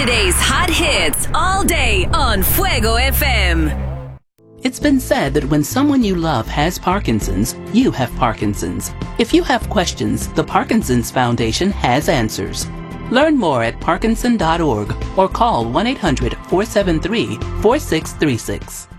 Friday's hot hits all day on Fuego FM. It's been said that when someone you love has Parkinson's, you have Parkinson's. If you have questions, the Parkinson's Foundation has answers. Learn more at parkinson.org or call 1-800-473-4636.